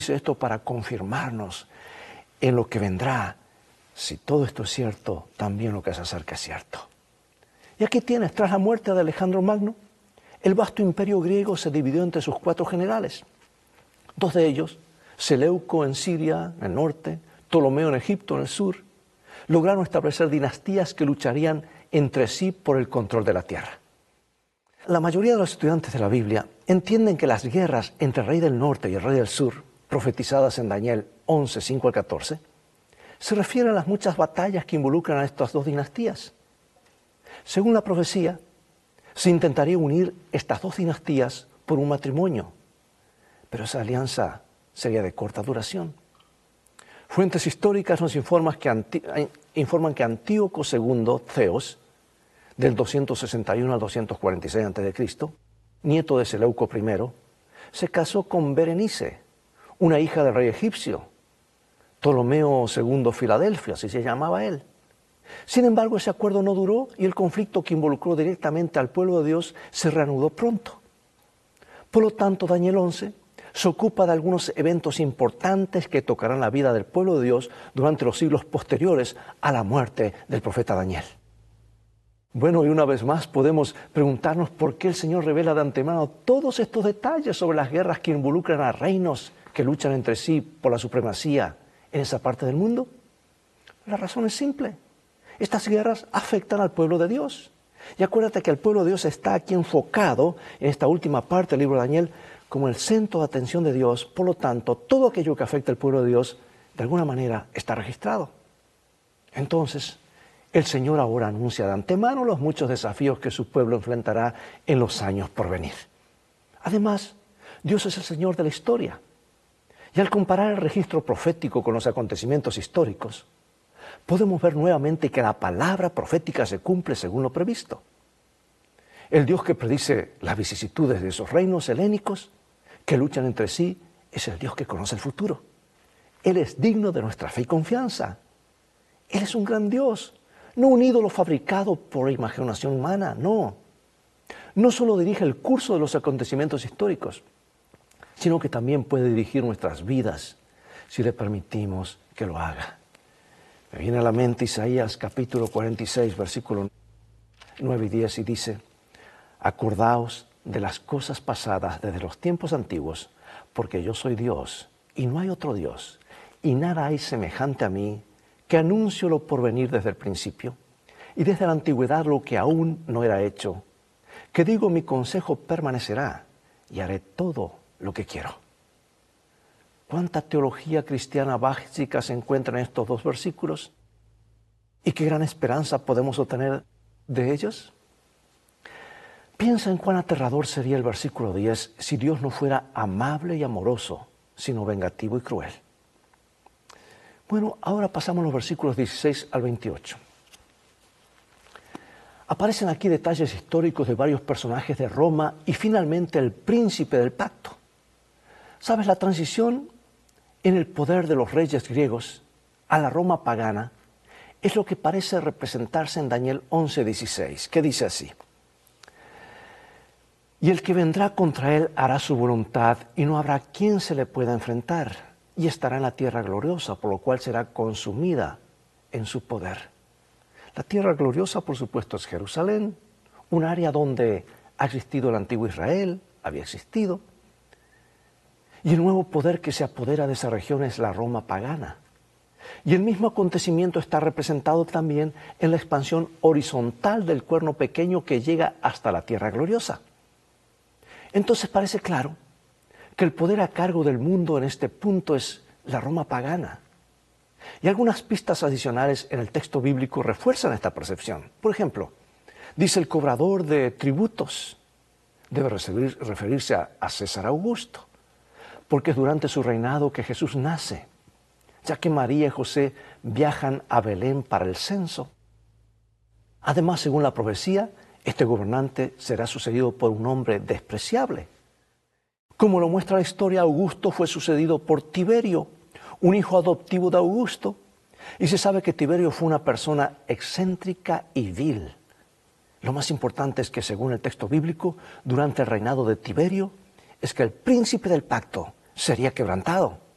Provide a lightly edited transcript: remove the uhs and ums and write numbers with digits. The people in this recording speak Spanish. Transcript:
Dice esto para confirmarnos en lo que vendrá. Si todo esto es cierto, también lo que se acerca es cierto. Y aquí tienes, tras la muerte de Alejandro Magno, el vasto imperio griego se dividió entre sus 4 generales. 2 de ellos, Seleuco en Siria, en el norte, Ptolomeo en Egipto, en el sur, lograron establecer dinastías que lucharían entre sí por el control de la tierra. La mayoría de los estudiantes de la Biblia entienden que las guerras entre el rey del norte y el rey del sur, profetizadas en Daniel 11, 5 al 14, se refieren a las muchas batallas que involucran a estas 2 dinastías. Según la profecía, se intentaría unir estas 2 dinastías por un matrimonio, pero esa alianza sería de corta duración. Fuentes históricas nos informan que Antíoco II Theos, del 261 al 246 a.C., nieto de Seleuco I, se casó con Berenice, una hija del rey egipcio, Ptolomeo II Filadelfio, así se llamaba él. Sin embargo, ese acuerdo no duró y el conflicto que involucró directamente al pueblo de Dios se reanudó pronto. Por lo tanto, Daniel 11 se ocupa de algunos eventos importantes que tocarán la vida del pueblo de Dios durante los siglos posteriores a la muerte del profeta Daniel. Bueno, y una vez más podemos preguntarnos por qué el Señor revela de antemano todos estos detalles sobre las guerras que involucran a reinos que luchan entre sí por la supremacía en esa parte del mundo. La razón es simple. Estas guerras afectan al pueblo de Dios. Y acuérdate que el pueblo de Dios está aquí enfocado en esta última parte del libro de Daniel como el centro de atención de Dios. Por lo tanto, todo aquello que afecta al pueblo de Dios, de alguna manera, está registrado. Entonces, el Señor ahora anuncia de antemano los muchos desafíos que su pueblo enfrentará en los años por venir. Además, Dios es el Señor de la historia. Y al comparar el registro profético con los acontecimientos históricos, podemos ver nuevamente que la palabra profética se cumple según lo previsto. El Dios que predice las vicisitudes de esos reinos helénicos que luchan entre sí es el Dios que conoce el futuro. Él es digno de nuestra fe y confianza. Él es un gran Dios, no un ídolo fabricado por imaginación humana, no. No solo dirige el curso de los acontecimientos históricos, sino que también puede dirigir nuestras vidas si le permitimos que lo haga. Me viene a la mente Isaías capítulo 46, versículos 9 y 10, y dice: acordaos de las cosas pasadas desde los tiempos antiguos, porque yo soy Dios y no hay otro Dios, y nada hay semejante a mí, que anuncio lo por venir desde el principio, y desde la antigüedad lo que aún no era hecho, que digo mi consejo permanecerá, y haré todo lo que quiero. ¿Cuánta teología cristiana básica se encuentra en estos 2 versículos? ¿Y qué gran esperanza podemos obtener de ellos? Piensa en cuán aterrador sería el versículo 10 si Dios no fuera amable y amoroso, sino vengativo y cruel. Bueno, ahora pasamos a los versículos 16 al 28. Aparecen aquí detalles históricos de varios personajes de Roma y finalmente el príncipe del pacto. ¿Sabes? La transición en el poder de los reyes griegos a la Roma pagana es lo que parece representarse en Daniel 11:16, que dice así: y el que vendrá contra él hará su voluntad, y no habrá quien se le pueda enfrentar, y estará en la tierra gloriosa, por lo cual será consumida en su poder. La tierra gloriosa, por supuesto, es Jerusalén, un área donde ha existido el antiguo Israel, había existido. Y el nuevo poder que se apodera de esa región es la Roma pagana. Y el mismo acontecimiento está representado también en la expansión horizontal del cuerno pequeño que llega hasta la tierra gloriosa. Entonces parece claro que el poder a cargo del mundo en este punto es la Roma pagana. Y algunas pistas adicionales en el texto bíblico refuerzan esta percepción. Por ejemplo, dice el cobrador de tributos, debe referirse a César Augusto, porque es durante su reinado que Jesús nace, ya que María y José viajan a Belén para el censo. Además, según la profecía, este gobernante será sucedido por un hombre despreciable. Como lo muestra la historia, Augusto fue sucedido por Tiberio, un hijo adoptivo de Augusto, y se sabe que Tiberio fue una persona excéntrica y vil. Lo más importante es que, según el texto bíblico, durante el reinado de Tiberio, es que el príncipe del pacto sería quebrantado.